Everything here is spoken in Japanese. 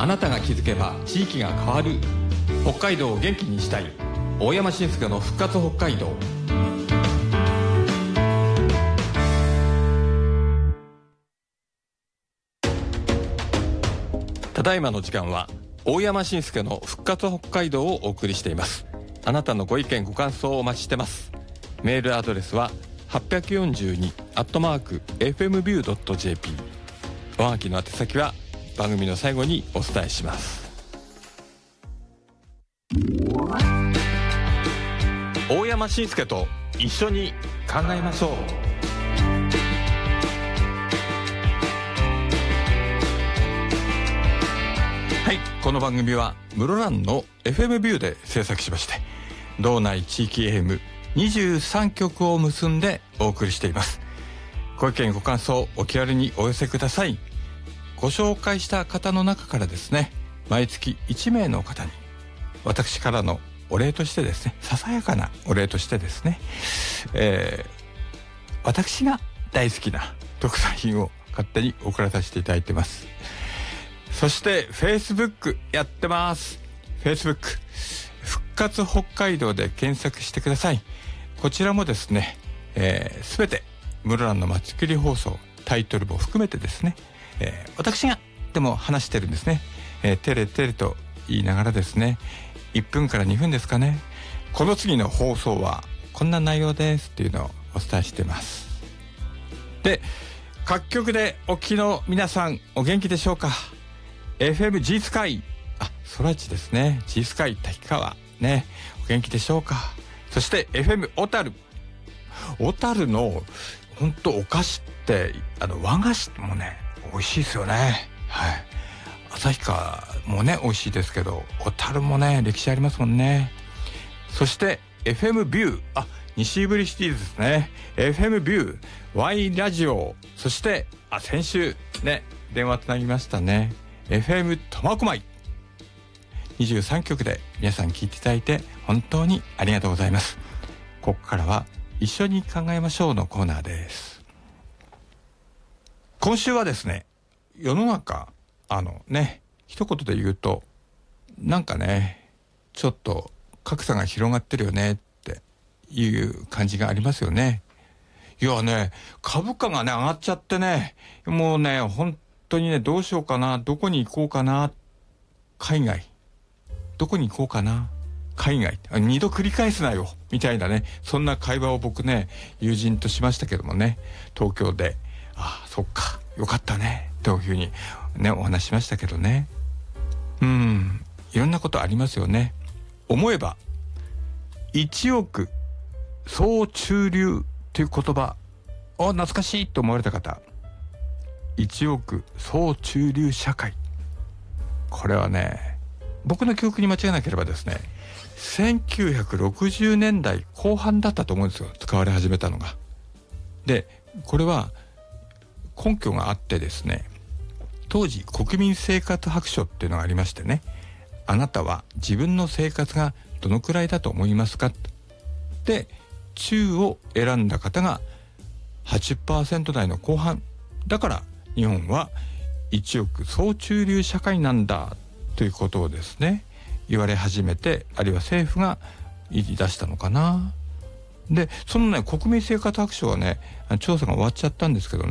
あなたが気づけば地域が変わる。北海道を元気にしたい。大山伸介の復活北海道。ただいまの時間は大山伸介の復活北海道をお送りしています。あなたのご意見ご感想をお待ちしてます。メールアドレスは842@fmview.jp。 おはがきの宛先は番組の最後にお伝えします。大山伸介と一緒に考えましょう。はい、この番組は室蘭の FM ビューで制作しまして、道内地域 AM23 局を結んでお送りしています。ご意見ご感想お気軽にお寄せください。ご紹介した方の中からですね、毎月1名の方に私からのお礼としてですね、ささやかなお礼としてですね、私が大好きな特産品を勝手に送らさせていただいてます。そして Facebook やってます。 Facebook 復活北海道で検索してください。こちらもですね、すべて室蘭のまちきり放送、タイトルも含めてですね、私がでも話してるんですね。テレテレと言いながらですね、1分から2分ですかね、この次の放送はこんな内容ですっていうのをお伝えしてます。で、各局でお聞きの皆さんお元気でしょうか。 FM G スカイ、空知ですね、 G スカイ滝川ね、お元気でしょうか。そして FM 小樽、小樽の本当お菓子って和菓子もね美味しいですよね。はい、旭川もね美味しいですけど、小樽もね歴史ありますもんね。そして FM ビュー、西ブリシティーズですね、 FM ビュー Y ラジオ、そして先週ね電話つなぎましたね、 FM 苫小牧、23局で皆さん聞いていただいて本当にありがとうございます。ここからは一緒に考えましょうのコーナーです。今週はですね、世の中一言で言うとなんかねちょっと格差が広がってるよねっていう感じがありますよね。いやね、株価がね上がっちゃってね、もうね本当にねどうしようかな、どこに行こうかな、海外どこに行こうかな、海外二度繰り返すなよみたいなね、そんな会話を僕ね友人としましたけどもね、東京でそっかよかったねというふうにねお話しましたけどね、いろんなことありますよね。思えば1億総中流という言葉、懐かしいと思われた方、1億総中流社会、これはね僕の記憶に間違いなければですね、1960年代後半だったと思うんですよ、使われ始めたのが。でこれは根拠があってですね、当時国民生活白書っていうのがありましてね、あなたは自分の生活がどのくらいだと思いますかで、中を選んだ方が 80% 台の後半だから、日本は1億総中流社会なんだということをですね言われ始めて、あるいは政府が言い出したのかな。でそのね国民生活白書はね調査が終わっちゃったんですけどね、